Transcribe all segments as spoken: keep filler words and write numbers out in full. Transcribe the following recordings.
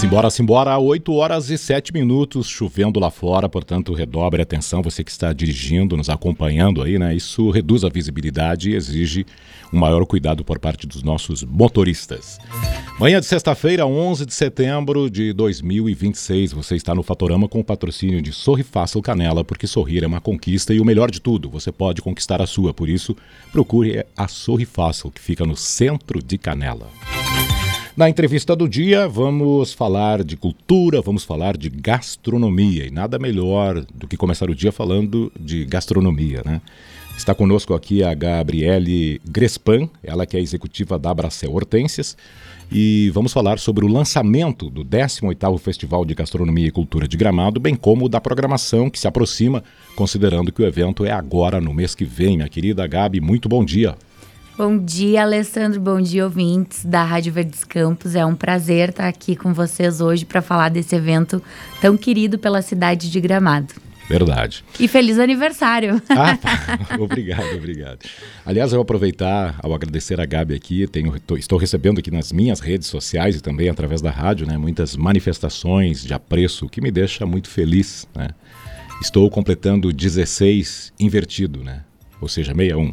Simbora, simbora, oito horas e sete minutos, chovendo lá fora, portanto redobre a atenção, você que está dirigindo, nos acompanhando aí, né? Isso reduz a visibilidade e exige um maior cuidado por parte dos nossos motoristas. Manhã de sexta-feira, onze de setembro de dois mil e vinte e seis, você está no Fatorama com o patrocínio de Sorri Fácil Canela, porque sorrir é uma conquista e o melhor de tudo, você pode conquistar a sua, por isso procure a Sorri Fácil, que fica no centro de Canela. Na entrevista do dia, vamos falar de cultura, vamos falar de gastronomia. E nada melhor do que começar o dia falando de gastronomia, né? Está conosco aqui a Gabriele Grespan, ela que é executiva da Abracel Hortênsias. E vamos falar sobre o lançamento do décimo oitavo Festival de Gastronomia e Cultura de Gramado, bem como da programação que se aproxima, considerando que o evento é agora, no mês que vem. Minha querida Gabi, muito bom dia. Bom dia, Alessandro. Bom dia, ouvintes da Rádio Verdes Campos. É um prazer estar aqui com vocês hoje para falar desse evento tão querido pela cidade de Gramado. Verdade. E feliz aniversário. Ah, obrigado, obrigado. Aliás, eu vou aproveitar ao agradecer a Gabi aqui. Tenho, tô, estou recebendo aqui nas minhas redes sociais e também através da rádio, né, muitas manifestações de apreço, o que me deixa muito feliz, né? Estou completando dezesseis invertido, né? Ou seja, sessenta e um.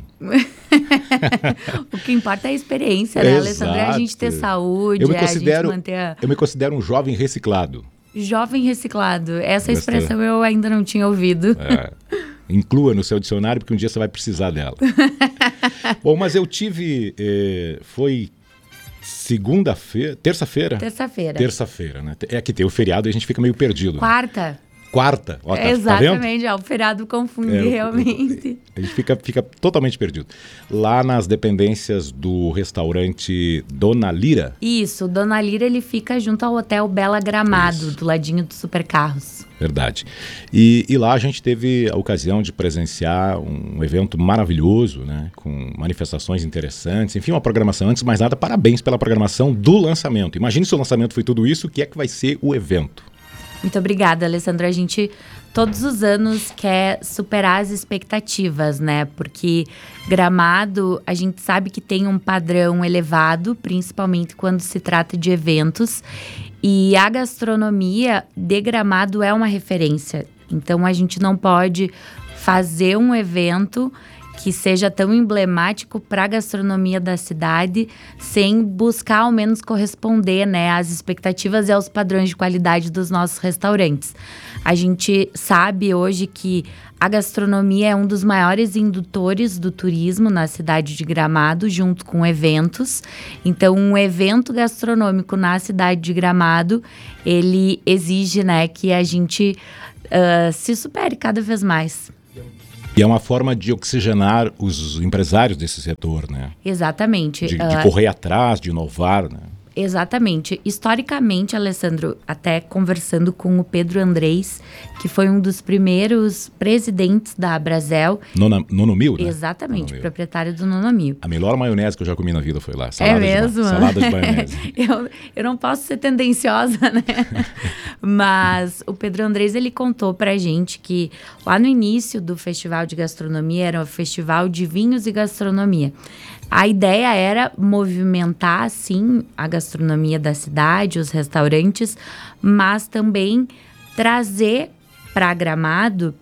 O que importa é a experiência, né, Alessandro? É a gente ter saúde, eu me é considero, a gente manter a... Eu me considero um jovem reciclado. Jovem reciclado. Essa Gostou? Expressão eu ainda não tinha ouvido. É. Inclua no seu dicionário, porque um dia você vai precisar dela. Bom, mas eu tive... Eh, foi segunda-feira... Terça-feira? Terça-feira. Terça-feira, né? É que tem o feriado e a gente fica meio perdido. Quarta. Né? Quarta. Ó, tá, Exatamente, tá ó, o feriado confunde é, realmente. A gente fica, fica totalmente perdido. Lá nas dependências do restaurante Dona Lira. Isso, Dona Lira, ele fica junto ao Hotel Bela Gramado, Isso. do ladinho do Supercarros. Verdade. E, e lá a gente teve a ocasião de presenciar um evento maravilhoso, né? Com manifestações interessantes, enfim, uma programação. Antes de mais nada, parabéns pela programação do lançamento. Imagine se o lançamento foi tudo isso, o que é que vai ser o evento? Muito obrigada, Alessandro. A gente, todos os anos, quer superar as expectativas, né? Porque Gramado, a gente sabe que tem um padrão elevado, principalmente quando se trata de eventos. E a gastronomia de Gramado é uma referência. Então, a gente não pode fazer um evento que seja tão emblemático para a gastronomia da cidade, sem buscar ao menos corresponder, né, às expectativas e aos padrões de qualidade dos nossos restaurantes. A gente sabe hoje que a gastronomia é um dos maiores indutores do turismo na cidade de Gramado, junto com eventos. Então, um evento gastronômico na cidade de Gramado, ele exige, né, que a gente uh, se supere cada vez mais. E é uma forma de oxigenar os empresários desse setor, né? Exatamente. De, de uh, correr atrás, de inovar, né? Exatamente. Historicamente, Alessandro, até conversando com o Pedro Andrés, que foi um dos primeiros presidentes da Abracel. Nona, Nonomil, né? Exatamente, Nonomil. Proprietário do Nonomil. A melhor maionese que eu já comi na vida foi lá. Salada é mesmo? De, salada de maionese. eu, eu não posso ser tendenciosa, né? Mas o Pedro Andrés, ele contou pra gente que lá no início do Festival de Gastronomia, era o Festival de Vinhos e Gastronomia. A ideia era movimentar, sim, a gastronomia da cidade, os restaurantes, mas também trazer para Gramado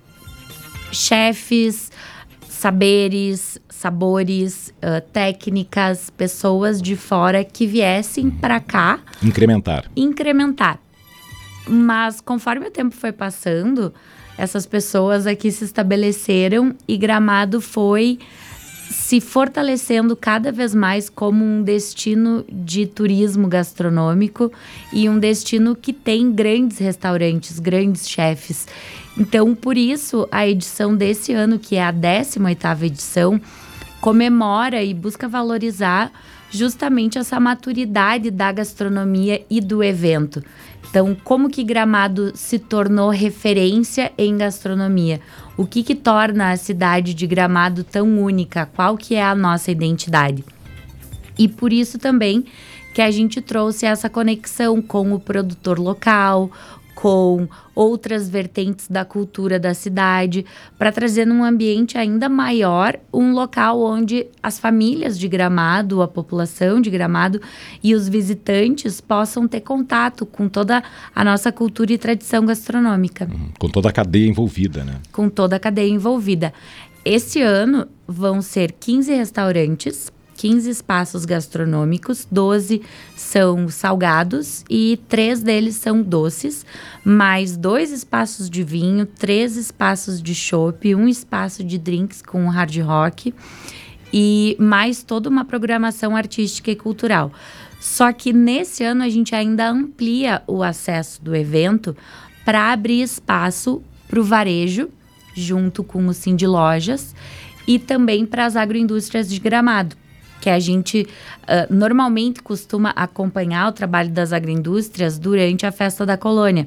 chefes, saberes, sabores, uh, técnicas, pessoas de fora que viessem para cá. Incrementar. Incrementar. Mas conforme o tempo foi passando, essas pessoas aqui se estabeleceram e Gramado foi se fortalecendo cada vez mais como um destino de turismo gastronômico e um destino que tem grandes restaurantes, grandes chefes. Então, por isso, a edição desse ano, que é a décima oitava edição, comemora e busca valorizar justamente essa maturidade da gastronomia e do evento. Então, como que Gramado se tornou referência em gastronomia? O que que torna a cidade de Gramado tão única? Qual que é a nossa identidade? E por isso também que a gente trouxe essa conexão com o produtor local, com outras vertentes da cultura da cidade, para trazer num ambiente ainda maior um local onde as famílias de Gramado, a população de Gramado e os visitantes possam ter contato com toda a nossa cultura e tradição gastronômica. Uhum. Com toda a cadeia envolvida, né? Com toda a cadeia envolvida. Esse ano vão ser quinze restaurantes, quinze espaços gastronômicos, doze são salgados e três deles são doces, mais dois espaços de vinho, três espaços de chopp, um espaço de drinks com hard rock e mais toda uma programação artística e cultural. Só que nesse ano a gente ainda amplia o acesso do evento para abrir espaço para o varejo, junto com o Cindy Lojas, e também para as agroindústrias de Gramado, que a gente uh, normalmente costuma acompanhar o trabalho das agroindústrias durante a Festa da Colônia.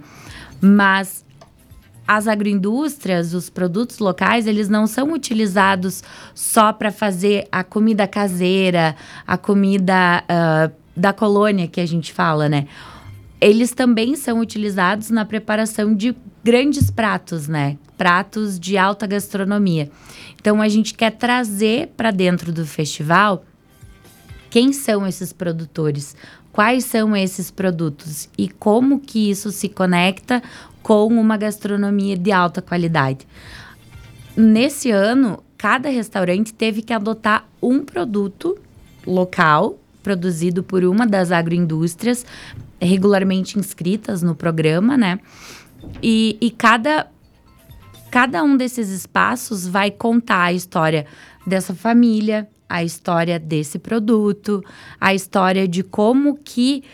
Mas as agroindústrias, os produtos locais, eles não são utilizados só para fazer a comida caseira, a comida uh, da colônia que a gente fala, né? Eles também são utilizados na preparação de grandes pratos, né? Pratos de alta gastronomia. Então, a gente quer trazer para dentro do festival quem são esses produtores, quais são esses produtos e como que isso se conecta com uma gastronomia de alta qualidade. Nesse ano, cada restaurante teve que adotar um produto local, produzido por uma das agroindústrias, regularmente inscritas no programa, né? E, e cada, cada um desses espaços vai contar a história dessa família, a história desse produto, a história de como que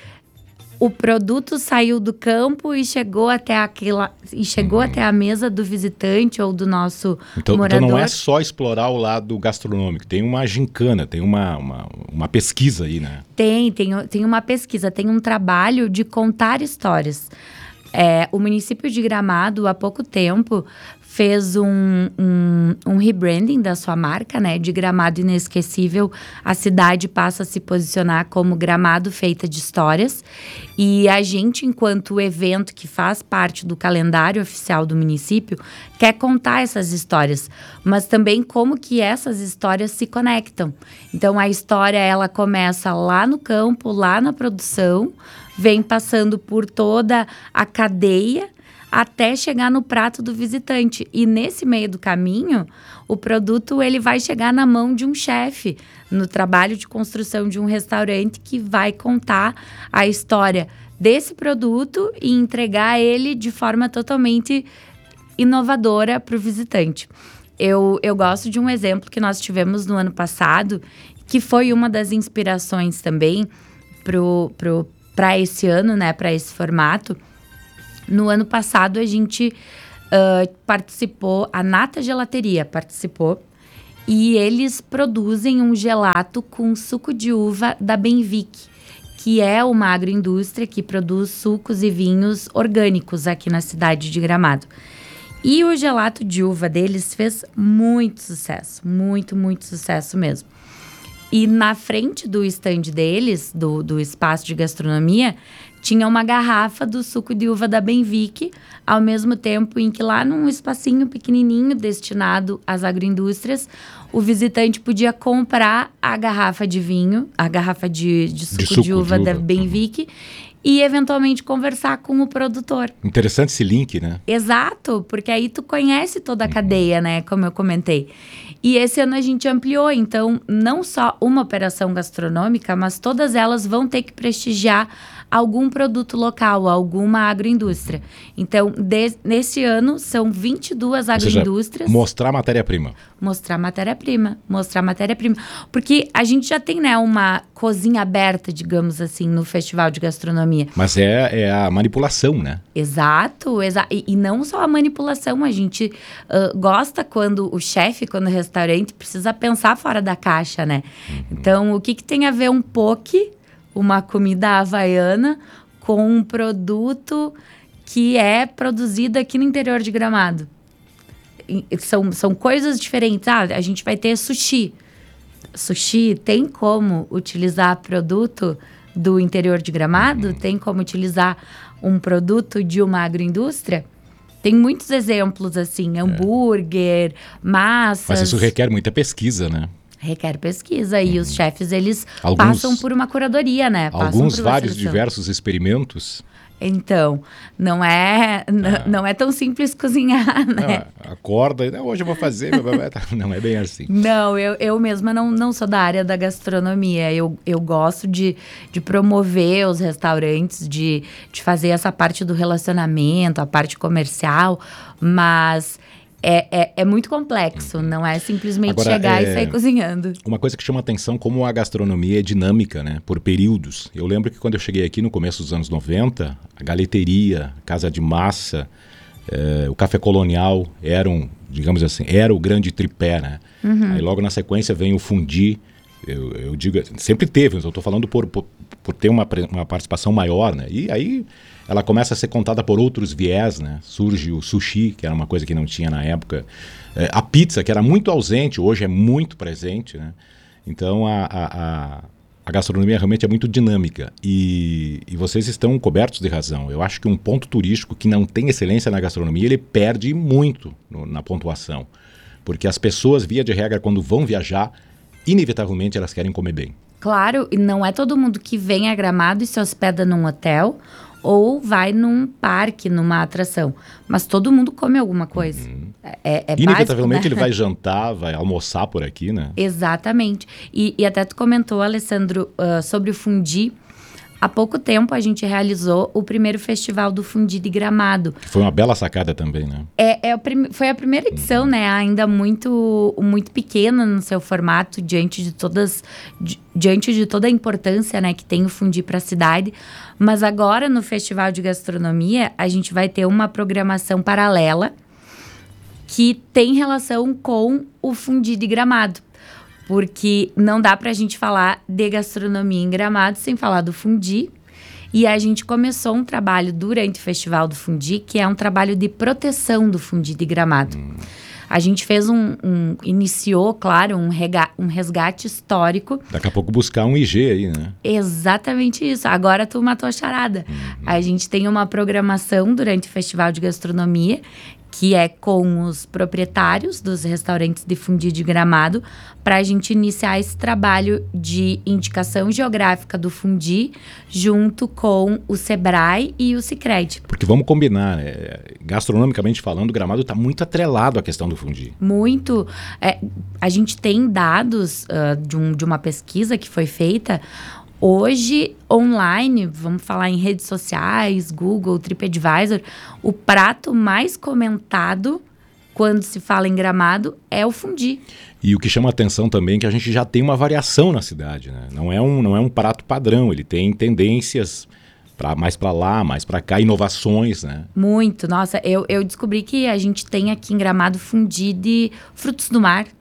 o produto saiu do campo e chegou até aquela e chegou uhum. até a mesa do visitante ou do nosso então, morador. Então não é só explorar o lado gastronômico, tem uma gincana, tem uma, uma, uma pesquisa aí, né? Tem, tem, tem uma pesquisa, tem um trabalho de contar histórias. É, o município de Gramado, há pouco tempo, fez um, um, um rebranding da sua marca, né? De Gramado Inesquecível, a cidade passa a se posicionar como Gramado Feita de Histórias. E a gente, enquanto evento que faz parte do calendário oficial do município, quer contar essas histórias, mas também como que essas histórias se conectam. Então, a história, ela começa lá no campo, lá na produção, vem passando por toda a cadeia, até chegar no prato do visitante. E nesse meio do caminho, o produto ele vai chegar na mão de um chefe, no trabalho de construção de um restaurante que vai contar a história desse produto e entregar ele de forma totalmente inovadora para o visitante. Eu, eu gosto de um exemplo que nós tivemos no ano passado, que foi uma das inspirações também pro, pro, para esse ano, né, para esse formato. No ano passado, a gente uh, participou, a Nata Gelateria participou, e eles produzem um gelato com suco de uva da Benvic, que é uma agroindústria que produz sucos e vinhos orgânicos aqui na cidade de Gramado. E o gelato de uva deles fez muito sucesso, muito, muito sucesso mesmo. E na frente do stand deles, do, do espaço de gastronomia, tinha uma garrafa do suco de uva da Benvic, ao mesmo tempo em que lá num espacinho pequenininho destinado às agroindústrias, o visitante podia comprar a garrafa de vinho, a garrafa de, de, suco, de suco de uva, de uva da Benvic, e eventualmente conversar com o produtor. Interessante esse link, né? Exato, porque aí tu conhece toda a cadeia, né? Como eu comentei. E esse ano a gente ampliou, então não só uma operação gastronômica, mas todas elas vão ter que prestigiar algum produto local, alguma agroindústria. Então, de, nesse ano, são vinte e duas agroindústrias. Ou seja, mostrar matéria-prima. Mostrar matéria-prima, mostrar matéria-prima. Porque a gente já tem, né, uma cozinha aberta, digamos assim, no Festival de Gastronomia. Mas é, é a manipulação, né? Exato, exa e, e não só a manipulação, a gente uh, gosta quando o chefe, quando o restaurante precisa pensar fora da caixa, né? Uhum. Então, o que, que tem a ver um poke, uma comida havaiana, com um produto que é produzido aqui no interior de Gramado? São, são coisas diferentes. Ah, a gente vai ter sushi. Sushi tem como utilizar produto do interior de Gramado, uhum. tem como utilizar um produto de uma agroindústria. Tem muitos exemplos, assim, hambúrguer, é. massas... Mas isso requer muita pesquisa, né? Requer pesquisa. E uhum. os chefes, eles alguns, passam por uma curadoria, né? Passam alguns por vários seleção. diversos experimentos... Então, não é, ah. não é tão simples cozinhar, né? Ah, acorda e hoje eu vou fazer, não é bem assim. Não, eu, eu mesma não, não sou da área da gastronomia. Eu, eu gosto de, de promover os restaurantes, de, de fazer essa parte do relacionamento, a parte comercial, mas... É, é, é muito complexo, uhum. não é simplesmente Agora, chegar é... e sair cozinhando. Uma coisa que chama atenção como a gastronomia é dinâmica, né? Por períodos. Eu lembro que quando eu cheguei aqui no começo dos anos noventa, a galeteria, a casa de massa, é, o café colonial eram, digamos assim, era o grande tripé, né? Uhum. Aí logo na sequência vem o fundi. Eu, eu digo, sempre teve, mas eu estou falando por, por, por ter uma, uma participação maior, né? E aí ela começa a ser contada por outros viés, né? Surge o sushi, que era uma coisa que não tinha na época. É, a pizza, que era muito ausente, hoje é muito presente, né? Então a, a, a gastronomia realmente é muito dinâmica. E, e vocês estão cobertos de razão. Eu acho que um ponto turístico que não tem excelência na gastronomia, ele perde muito no, na pontuação. Porque as pessoas, via de regra, quando vão viajar, inevitavelmente elas querem comer bem. Claro, e não é todo mundo que vem a Gramado e se hospeda num hotel ou vai num parque, numa atração. Mas todo mundo come alguma coisa. Uhum. É, é inevitavelmente básico, né? Ele vai jantar, vai almoçar por aqui, né? Exatamente. E, e até tu comentou, Alessandro, uh, sobre o fundi. Há pouco tempo a gente realizou o primeiro festival do fundi de Gramado. Que foi uma bela sacada também, né? É, é a prim- foi a primeira edição, uhum. né? Ainda muito, muito pequena no seu formato, diante de todas, di- diante de toda a importância, né, que tem o fundi para a cidade. Mas agora, no Festival de Gastronomia, a gente vai ter uma programação paralela que tem relação com o fundi de Gramado. Porque não dá pra gente falar de gastronomia em Gramado sem falar do fundi. E a gente começou um trabalho durante o Festival do Fundi, que é um trabalho de proteção do fundi de Gramado. Hum. A gente fez um, um... iniciou, claro, um, rega, um resgate histórico. Daqui a pouco buscar um I G aí, né? Exatamente isso. Agora tu matou a charada. Uhum. A gente tem uma programação durante o Festival de Gastronomia, que é com os proprietários dos restaurantes de fundi de Gramado, para a gente iniciar esse trabalho de indicação geográfica do fundi junto com o Sebrae e o Sicredi. Porque vamos combinar, né? Gastronomicamente falando, Gramado está muito atrelado à questão do fundi. Muito. É, a gente tem dados uh, de, um, de uma pesquisa que foi feita. Hoje, online, vamos falar em redes sociais, Google, TripAdvisor, o prato mais comentado quando se fala em Gramado é o fundi. E o que chama atenção também é que a gente já tem uma variação na cidade, né? Não é um, não é um prato padrão, ele tem tendências pra, mais para lá, mais para cá, inovações, né? Muito. Nossa, eu, eu descobri que a gente tem aqui em Gramado fundi de frutos do mar.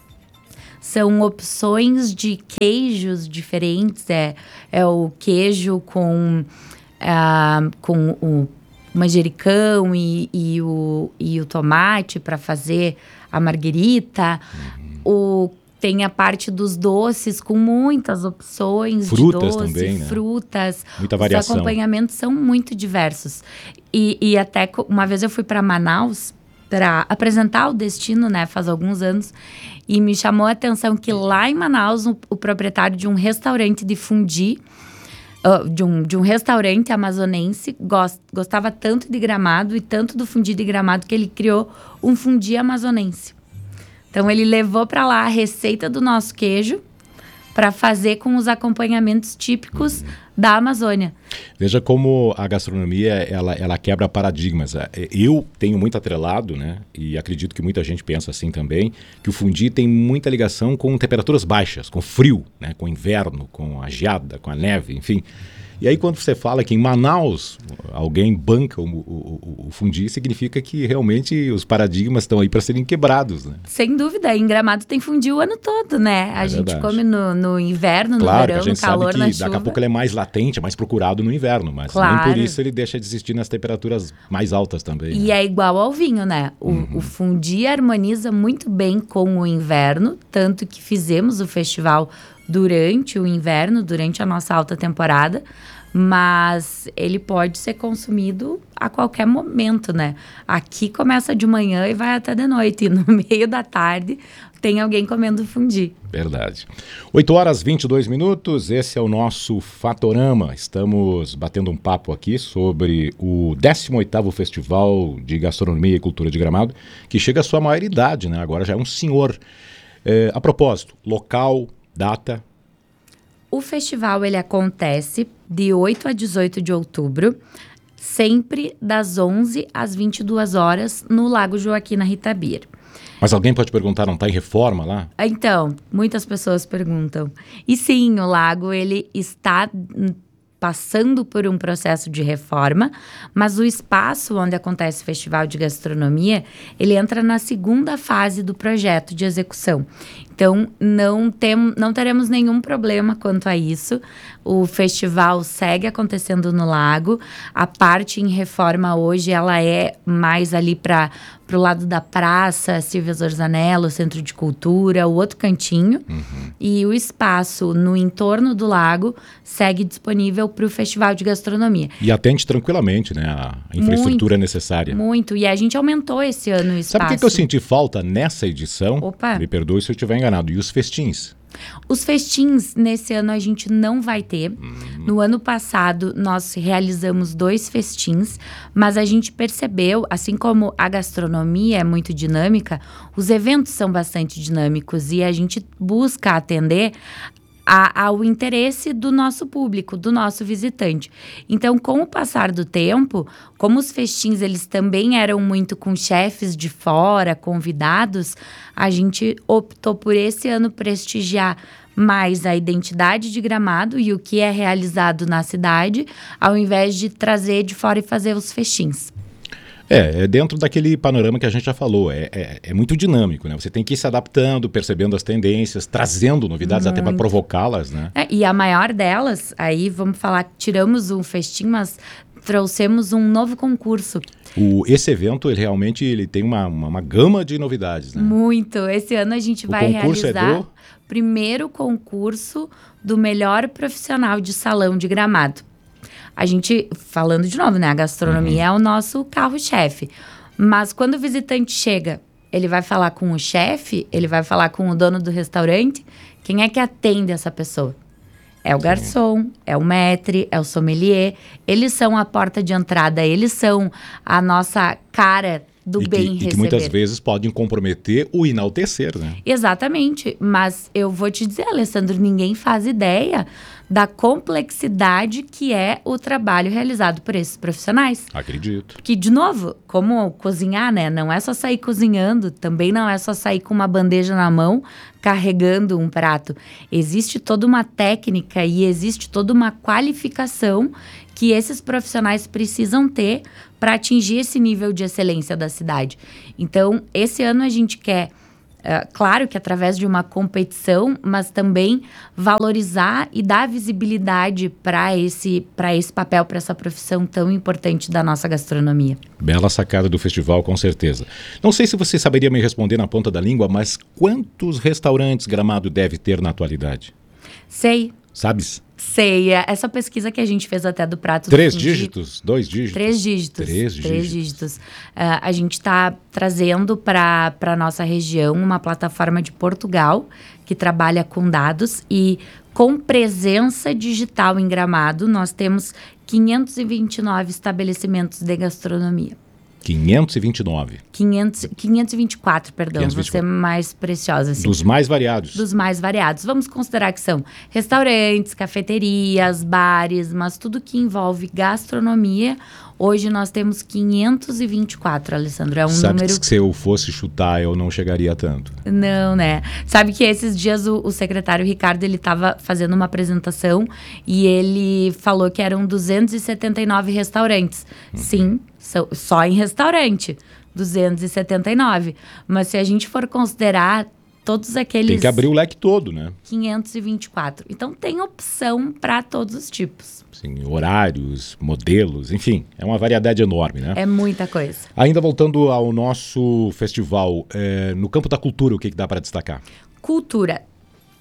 São opções de queijos diferentes. É, é o queijo com, uh, com o manjericão e, e, o, e o tomate para fazer a marguerita. Uhum. O, tem a parte dos doces com muitas opções frutas de doce, também, né? Frutas. Muita variação. Os acompanhamentos são muito diversos. E, e até uma vez eu fui para Manaus para apresentar o destino, né, faz alguns anos, e me chamou a atenção que lá em Manaus, o, o proprietário de um restaurante de fundi, uh, de, um, de um restaurante amazonense, gost, gostava tanto de Gramado e tanto do fundi de Gramado que ele criou um fundi amazonense. Então, ele levou para lá a receita do nosso queijo para fazer com os acompanhamentos típicos uhum. da Amazônia. Veja como a gastronomia, ela, ela quebra paradigmas. Eu tenho muito atrelado, né, e acredito que muita gente pensa assim também, que o fundi tem muita ligação com temperaturas baixas, com frio, né, com inverno, com a geada, com a neve, enfim. E aí quando você fala que em Manaus alguém banca o, o, o fundi, significa que realmente os paradigmas estão aí para serem quebrados, né? Sem dúvida, em Gramado tem fundi o ano todo, né? A é gente verdade. come no, no inverno, claro, no verão, a gente no calor, sabe que na daqui chuva. a pouco ele é mais latente, é mais procurado no inverno, mas claro. nem por isso ele deixa de existir nas temperaturas mais altas também. E né? é igual ao vinho, né? O, uhum. o fundi harmoniza muito bem com o inverno, tanto que fizemos o festival durante o inverno, durante a nossa alta temporada, mas ele pode ser consumido a qualquer momento, né? Aqui começa de manhã e vai até de noite, e no meio da tarde tem alguém comendo fundi. Verdade. oito horas e vinte e dois minutos, esse é o nosso Fatorama. Estamos batendo um papo aqui sobre o décimo oitavo Festival de Gastronomia e Cultura de Gramado, que chega à sua maioridade, né? Agora já é um senhor. É, a propósito, local, data... O festival ele acontece de oito a dezoito de outubro, sempre das onze às vinte e duas horas, no Lago Joaquina Ritabir. Mas alguém pode perguntar, não está em reforma lá? Então, muitas pessoas perguntam. E sim, o lago ele está passando por um processo de reforma, mas o espaço onde acontece o Festival de Gastronomia, ele entra na segunda fase do projeto de execução. Então, não, tem, não teremos nenhum problema quanto a isso. O festival segue acontecendo no lago. A parte em reforma hoje, ela é mais ali para o lado da praça, Silvia Zorzanello, Centro de Cultura, o outro cantinho. Uhum. E o espaço no entorno do lago segue disponível para o Festival de Gastronomia. E atende tranquilamente, né? A infraestrutura muito, necessária. Muito. E a gente aumentou esse ano o espaço. Sabe o que, que eu senti falta nessa edição? Opa. Me perdoe se eu estiver enganado. E os festins? Os festins, nesse ano, a gente não vai ter. Hum. No ano passado, nós realizamos dois festins, mas a gente percebeu, assim como a gastronomia é muito dinâmica, os eventos são bastante dinâmicos e a gente busca atender A, ao interesse do nosso público, do nosso visitante. Então, com o passar do tempo, como os festins eles também eram muito com chefes de fora, convidados, a gente optou por esse ano prestigiar mais a identidade de Gramado e o que é realizado na cidade, ao invés de trazer de fora e fazer os festins. É, é dentro daquele panorama que a gente já falou, é, é, é muito dinâmico, né? Você tem que ir se adaptando, percebendo as tendências, trazendo novidades muito. Até para provocá-las, né? É, e a maior delas, aí vamos falar, tiramos um festim, mas trouxemos um novo concurso. O, esse evento, ele realmente ele tem uma, uma, uma gama de novidades, né? Muito. Esse ano a gente o vai realizar é do... o primeiro concurso do melhor profissional de salão de Gramado. A gente, falando de novo, né? A gastronomia uhum. é o nosso carro-chefe. Mas quando o visitante chega, ele vai falar com o chefe, ele vai falar com o dono do restaurante. Quem é que atende essa pessoa? É o Sim. garçom, é o maître, é o sommelier. Eles são a porta de entrada, eles são a nossa cara do e bem que, receber. E que muitas vezes podem comprometer ou enaltecer, né? Exatamente. Mas eu vou te dizer, Alessandro, ninguém faz ideia da complexidade que é o trabalho realizado por esses profissionais. Acredito. Que, de novo, como cozinhar, né? Não é só sair cozinhando, também não é só sair com uma bandeja na mão, carregando um prato. Existe toda uma técnica e existe toda uma qualificação que esses profissionais precisam ter para atingir esse nível de excelência da cidade. Então, esse ano a gente quer, uh, claro que através de uma competição, mas também valorizar e dar visibilidade para esse, para esse papel, para essa profissão tão importante da nossa gastronomia. Bela sacada do festival, com certeza. Não sei se você saberia me responder na ponta da língua, mas quantos restaurantes Gramado deve ter na atualidade? Sei. Sabes? Sei, essa pesquisa que a gente fez até do prato... Três dígitos? Dois dígitos? Três dígitos. Três dígitos. Três dígitos. Uh, a gente está trazendo para a nossa região uma plataforma de Portugal que trabalha com dados e com presença digital em Gramado, nós temos quinhentos e vinte e nove estabelecimentos de gastronomia. quinhentos e vinte e nove. quinhentos, quinhentos e vinte e quatro, perdão, quinhentos e vinte e quatro. Vou ser mais preciosa. Assim. Dos mais variados. Dos mais variados. Vamos considerar que são restaurantes, cafeterias, bares, mas tudo que envolve gastronomia. Hoje nós temos quinhentos e vinte e quatro, Alessandro. É um Sabe número... que se eu fosse chutar, eu não chegaria a tanto. Não, né? Sabe que esses dias o, o secretário Ricardo, ele estava fazendo uma apresentação e ele falou que eram duzentos e setenta e nove restaurantes. Uhum. Sim, so, só em restaurante, duzentos e setenta e nove. Mas se a gente for considerar todos aqueles... Tem que abrir o leque todo, né? quinhentos e vinte e quatro. Então, tem opção para todos os tipos. Sim, horários, modelos, enfim, é uma variedade enorme, né? É muita coisa. Ainda voltando ao nosso festival, é, no campo da cultura, o que, que dá para destacar? Cultura.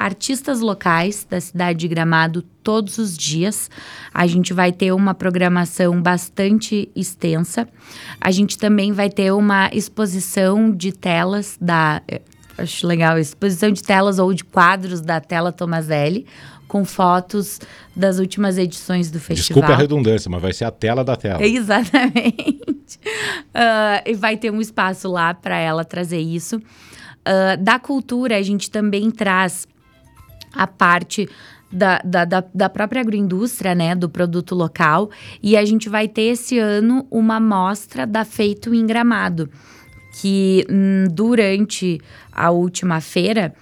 artistas locais da cidade de Gramado todos os dias. A gente vai ter uma programação bastante extensa. A gente também vai ter uma exposição de telas da... Acho legal, exposição de telas ou de quadros da Tela Tomazelli, com fotos das últimas edições do festival. Desculpa a redundância, mas vai ser a tela da tela. Exatamente. Uh, e vai ter um espaço lá para ela trazer isso. Uh, da cultura, a gente também traz a parte da, da, da, da própria agroindústria, né, do produto local. E a gente vai ter esse ano uma mostra da Feito em Gramado, que hum, durante a última feira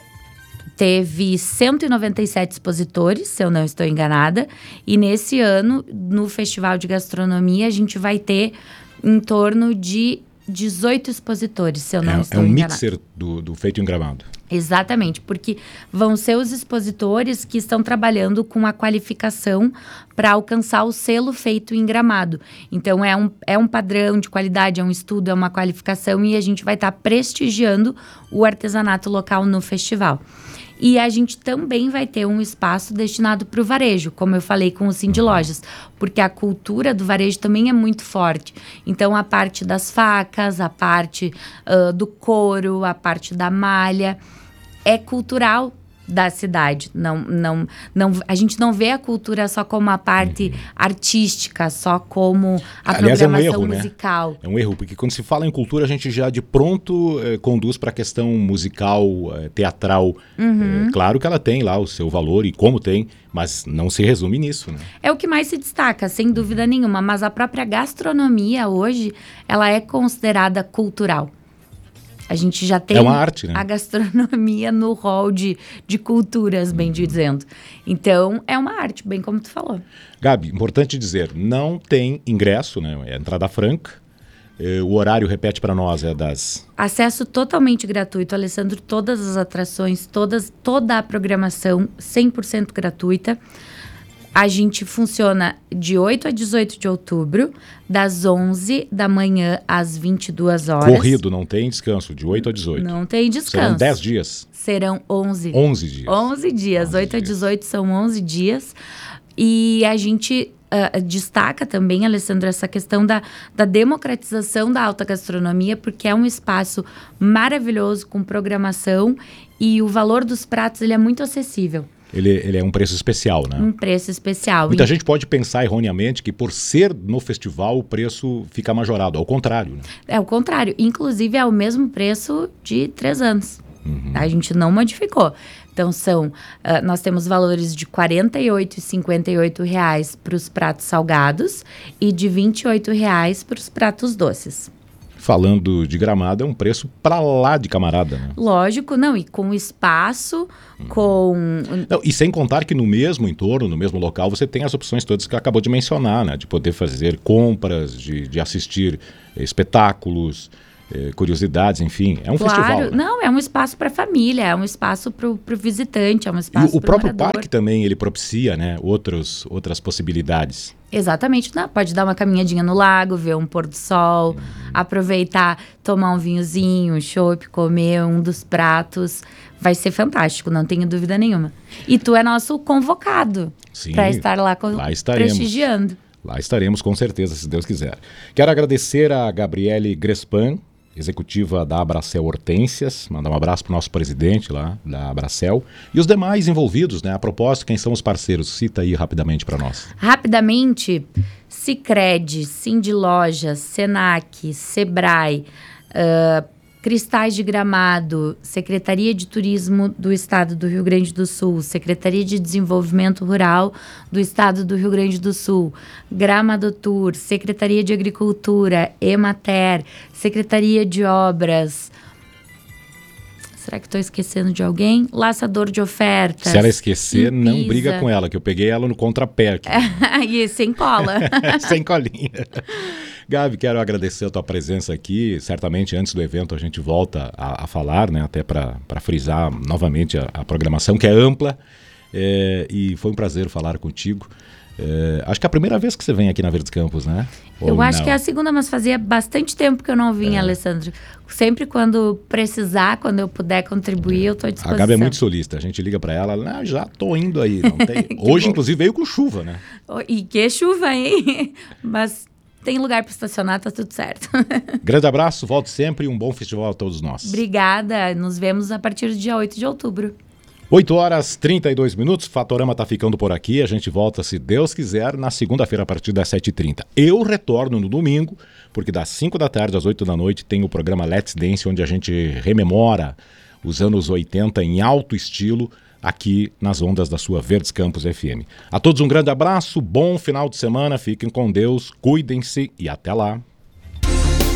teve cento e noventa e sete expositores, se eu não estou enganada, e nesse ano, no Festival de Gastronomia, a gente vai ter em torno de dezoito expositores, se eu não é, estou enganada. É um enganada. mixer do, do Feito em Gramado. Exatamente, porque vão ser os expositores que estão trabalhando com a qualificação para alcançar o selo Feito em Gramado. Então, é um, é um padrão de qualidade, é um estudo, é uma qualificação e a gente vai estar tá prestigiando o artesanato local no festival. E a gente também vai ter um espaço destinado para o varejo, como eu falei com o Cindy Lojas, porque a cultura do varejo também é muito forte. Então, a parte das facas, a parte uh, do couro, a parte da malha, é cultural da cidade. Não, não, não, a gente não vê a cultura só como a parte artística, só como a Aliás, programação é um erro, musical. Né? É um erro, porque quando se fala em cultura, a gente já de pronto eh, conduz para a questão musical, eh, teatral. Uhum. Eh, claro que ela tem lá o seu valor e como tem, mas não se resume nisso, né? É o que mais se destaca, sem dúvida nenhuma, mas a própria gastronomia hoje, ela é considerada cultural. A gente já tem é uma arte, né? a gastronomia no rol de, de culturas, bem dizendo. Então, é uma arte, bem como tu falou. Gabi, importante dizer, não tem ingresso, né? É entrada franca. O horário, repete para nós, é das... Acesso totalmente gratuito, Alessandro. Todas as atrações, todas, toda a programação cem por cento gratuita. A gente funciona de oito a dezoito de outubro, das onze da manhã às vinte e duas horas. Corrido, não tem descanso, de oito a dezoito. Não tem descanso. Serão dez dias. Serão onze. onze dias. onze dias, oito a dezoito são onze dias. E a gente uh, destaca também, Alessandro, essa questão da, da democratização da alta gastronomia, porque é um espaço maravilhoso, com programação, e o valor dos pratos ele é muito acessível. Ele, ele é um preço especial, né? Um preço especial. Muita e... gente pode pensar erroneamente que por ser no festival o preço fica majorado. Ao contrário, né? É o contrário. Inclusive é o mesmo preço de três anos. Uhum. A gente não modificou. Então são, uh, nós temos valores de quarenta e oito reais e cinquenta e oito reais para os pratos salgados e de vinte e oito reais para os pratos doces. Falando de Gramado, é um preço pra lá de camarada, né? Lógico, não, e com espaço, hum. com... Não, e sem contar que no mesmo entorno, no mesmo local, você tem as opções todas que acabou de mencionar, né? De poder fazer compras, de, de assistir eh, espetáculos, eh, curiosidades, enfim, é um claro, festival. Né? Não, é um espaço para a família, é um espaço para o visitante, é um espaço para o o próprio morador. parque também, ele propicia, né? Outros, outras possibilidades. Exatamente, não, pode dar uma caminhadinha no lago, ver um pôr do sol, uhum. aproveitar, tomar um vinhozinho, um chopp, comer um dos pratos. Vai ser fantástico, não tenho dúvida nenhuma. E tu é nosso convocado para estar lá, com, lá estaremos. prestigiando. Lá estaremos, com certeza, se Deus quiser. Quero agradecer a Gabriele Grespan, executiva da Abracel Hortênsias, mandar um abraço para o nosso presidente lá da Abracel e os demais envolvidos, né? A propósito, quem são os parceiros? Cita aí rapidamente para nós. Rapidamente, Sicredi, Cindy Lojas, Senac, Sebrae, uh, Cristais de Gramado, Secretaria de Turismo do Estado do Rio Grande do Sul, Secretaria de Desenvolvimento Rural do Estado do Rio Grande do Sul, Gramadotur, Secretaria de Agricultura, Emater, Secretaria de Obras. Será que estou esquecendo de alguém? Laçador de Ofertas. Se ela esquecer, não briga com ela, que eu peguei ela no contrapé aqui. E sem cola. Sem colinha. Gabi, quero agradecer a tua presença aqui. Certamente, antes do evento, a gente volta a, a falar, né? Até para frisar novamente a, a programação, que é ampla. É, e foi um prazer falar contigo. É, acho que é a primeira vez que você vem aqui na Verdes Campos, né? Ou eu acho não? que é a segunda, mas fazia bastante tempo que eu não vinha, É. Alessandro. Sempre quando precisar, quando eu puder contribuir, eu estou à A disposição. Gabi é muito solista, a gente liga para ela, ela, ah, já tô indo aí. Não tem... Hoje, bom. inclusive, veio com chuva, né? E que chuva, hein? Mas tem lugar para estacionar, tá tudo certo. Grande abraço, volte sempre e um bom festival a todos nós. Obrigada, nos vemos a partir do dia oito de outubro. oito horas e trinta e dois minutos, Fatorama tá ficando por aqui, a gente volta, se Deus quiser, na segunda-feira a partir das sete e trinta. Eu retorno no domingo, porque das cinco da tarde às oito da noite tem o programa Let's Dance, onde a gente rememora os anos oitenta em alto estilo, aqui nas ondas da sua Verdes Campos F M. A todos um grande abraço, bom final de semana, fiquem com Deus, cuidem-se e até lá.